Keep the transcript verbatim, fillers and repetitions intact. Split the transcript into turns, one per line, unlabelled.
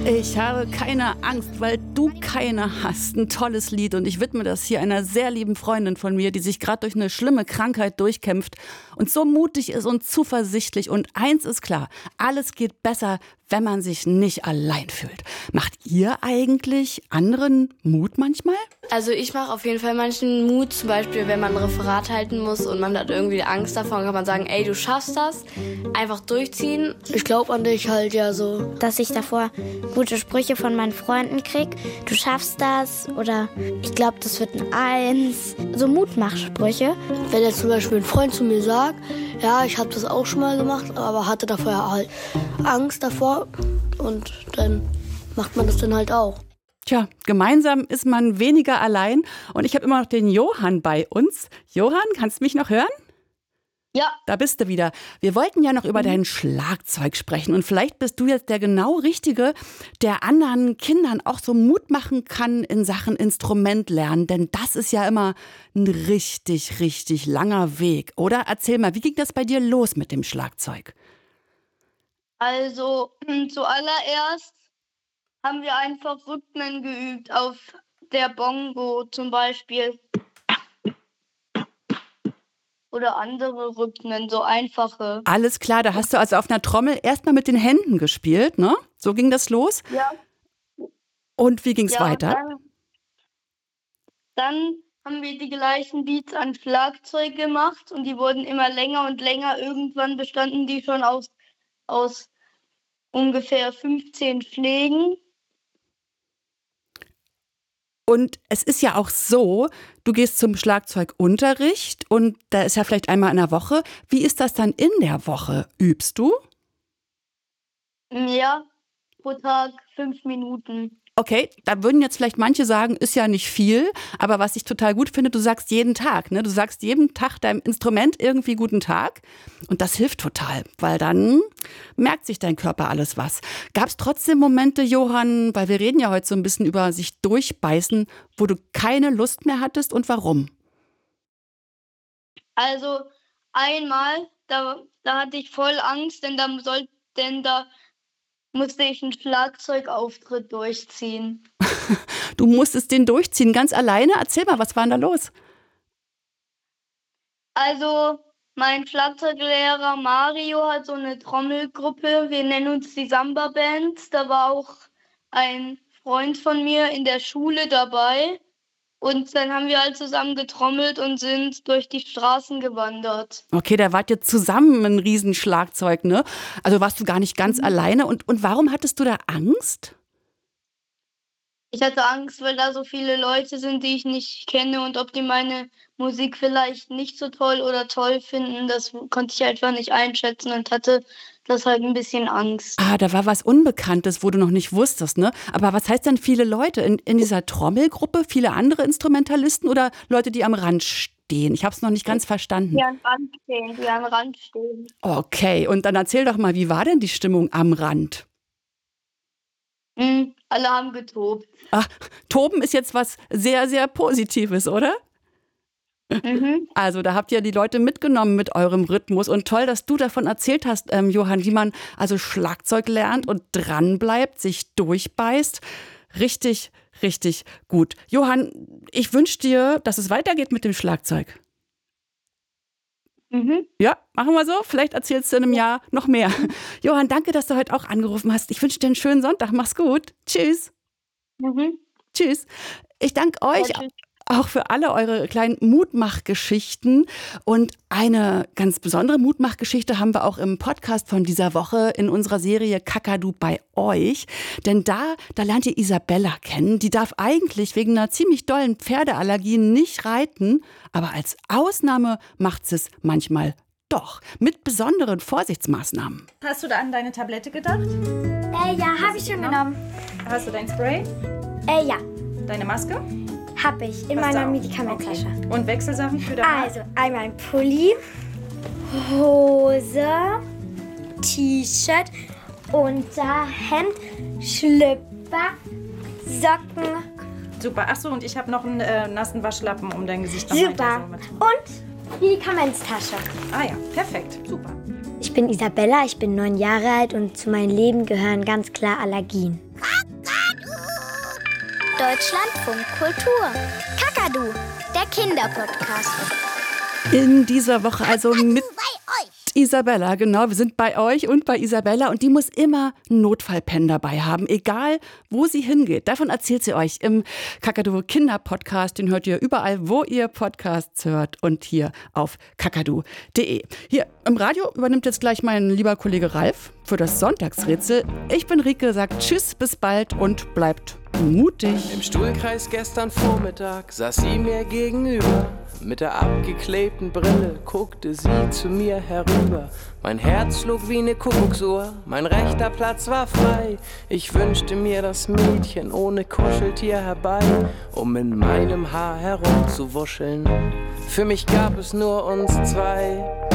Ich habe keine Angst, weil du keine hast. Ein tolles Lied und ich widme das hier einer sehr lieben Freundin von mir, die sich gerade durch eine schlimme Krankheit durchkämpft und so mutig ist und zuversichtlich. Und eins ist klar, alles geht besser, wenn man sich nicht allein fühlt. Macht ihr eigentlich anderen Mut manchmal?
Also ich mache auf jeden Fall manchen Mut, zum Beispiel wenn man ein Referat halten muss und man hat irgendwie Angst davor, kann man sagen, ey, du schaffst das, einfach durchziehen.
Ich glaube an dich halt ja so.
Dass ich davor gute Sprüche von meinen Freunden krieg, du schaffst das oder ich glaube, das wird ein Eins. So Mutmachsprüche.
Wenn jetzt zum Beispiel ein Freund zu mir sagt, ja, ich habe das auch schon mal gemacht, aber hatte davor halt Angst davor und dann macht man das dann halt auch.
Tja, gemeinsam ist man weniger allein und ich habe immer noch den Johann bei uns. Johann, kannst du mich noch hören?
Ja.
Da bist du wieder. Wir wollten ja noch über dein Schlagzeug sprechen und vielleicht bist du jetzt der genau Richtige, der anderen Kindern auch so Mut machen kann in Sachen Instrument lernen, denn das ist ja immer ein richtig, richtig langer Weg, oder? Erzähl mal, wie ging das bei dir los mit dem Schlagzeug?
Also zuallererst haben wir einfach Rhythmen geübt auf der Bongo zum Beispiel. Oder andere Rhythmen, so einfache.
Alles klar, da hast du also auf einer Trommel erstmal mit den Händen gespielt, ne? So ging das los?
Ja.
Und wie ging es
ja,
weiter?
Dann, dann haben wir die gleichen Beats an Schlagzeug gemacht und die wurden immer länger und länger. Irgendwann bestanden die schon aus, aus ungefähr fünfzehn Schlägen.
Und es ist ja auch so, du gehst zum Schlagzeugunterricht und da ist ja vielleicht einmal in der Woche. Wie ist das dann in der Woche? Übst du?
Ja, pro Tag fünf Minuten.
Okay, da würden jetzt vielleicht manche sagen, ist ja nicht viel, aber was ich total gut finde, du sagst jeden Tag, ne? Du sagst jeden Tag deinem Instrument irgendwie guten Tag und das hilft total, weil dann merkt sich dein Körper alles was. Gab es trotzdem Momente, Johann, weil wir reden ja heute so ein bisschen über sich durchbeißen, wo du keine Lust mehr hattest und warum?
Also einmal, da, da hatte ich voll Angst, denn da, soll, denn da musste ich einen Schlagzeugauftritt durchziehen.
Du musstest den durchziehen, ganz alleine? Erzähl mal, was war denn da los?
Also, mein Schlagzeuglehrer Mario hat so eine Trommelgruppe. Wir nennen uns die Samba-Band. Da war auch ein Freund von mir in der Schule dabei. Und dann haben wir halt zusammen getrommelt und sind durch die Straßen gewandert.
Okay, da wart ihr zusammen ein Riesenschlagzeug, ne? Also warst du gar nicht ganz mhm. alleine. Und, und warum hattest du da Angst?
Ich hatte Angst, weil da so viele Leute sind, die ich nicht kenne und ob die meine Musik vielleicht nicht so toll oder toll finden, das konnte ich einfach nicht einschätzen und hatte deshalb ein bisschen Angst.
Ah, da war was Unbekanntes, wo du noch nicht wusstest, ne? Aber was heißt denn viele Leute in, in dieser Trommelgruppe? Viele andere Instrumentalisten oder Leute, die am Rand stehen? Ich habe es noch nicht ganz verstanden.
Die am Rand stehen, die am Rand stehen.
Okay, und dann erzähl doch mal, wie war denn die Stimmung am Rand?
Mhm, alle haben getobt.
Ach, Toben ist jetzt was sehr, sehr Positives, oder?
Mhm.
Also da habt ihr die Leute mitgenommen mit eurem Rhythmus und toll, dass du davon erzählt hast, ähm, Johann, wie man also Schlagzeug lernt und dranbleibt, sich durchbeißt. Richtig, richtig gut. Johann, ich wünsche dir, dass es weitergeht mit dem Schlagzeug.
Mhm.
Ja, machen wir so. Vielleicht erzählst du in einem Jahr noch mehr. Johann, danke, dass du heute auch angerufen hast. Ich wünsche dir einen schönen Sonntag. Mach's gut. Tschüss.
Mhm.
Tschüss. Ich danke euch.
Ja, tschüss.
Auch für alle eure kleinen Mutmachgeschichten. Und eine ganz besondere Mutmachgeschichte haben wir auch im Podcast von dieser Woche in unserer Serie Kakadu bei euch. Denn da, da lernt ihr Isabella kennen. Die darf eigentlich wegen einer ziemlich dollen Pferdeallergie nicht reiten. Aber als Ausnahme macht sie es manchmal doch. Mit besonderen Vorsichtsmaßnahmen.
Hast du da an deine Tablette gedacht?
Äh, ja, habe ich schon genommen.
Hast du dein Spray?
Äh, ja.
Deine Maske?
Hab ich in
Passt
meiner
auf.
Medikamentasche.
Okay. Und Wechselsachen für danach?
Also einmal ein Pulli, Hose, T-Shirt, Unterhemd, Schlüpper, Socken.
Super. Achso, und ich habe noch einen äh, nassen Waschlappen um dein Gesicht. noch
Super.
weiter so mit.
Und Medikamentstasche.
Ah ja, perfekt. Super.
Ich bin Isabella, ich bin neun Jahre alt und zu meinem Leben gehören ganz klar Allergien. Deutschlandfunk Kultur. Kakadu, der Kinderpodcast.
In dieser Woche also mit Isabella, genau, wir sind bei euch und bei Isabella und die muss immer einen Notfallpen dabei haben, egal wo sie hingeht. Davon erzählt sie euch im Kakadu Kinder-Podcast, den hört ihr überall, wo ihr Podcasts hört und hier auf kakadu punkt de. Hier im Radio übernimmt jetzt gleich mein lieber Kollege Ralf für das Sonntagsrätsel. Ich bin Rike, sagt Tschüss, bis bald und bleibt mutig.
Im Stuhlkreis gestern Vormittag saß sie mir gegenüber. Mit der abgeklebten Brille guckte sie zu mir herüber. Mein Herz schlug wie eine Kuckucksuhr, mein rechter Platz war frei. Ich wünschte mir das Mädchen ohne Kuscheltier herbei, um in meinem Haar herumzuwuscheln. Für mich gab es nur uns zwei.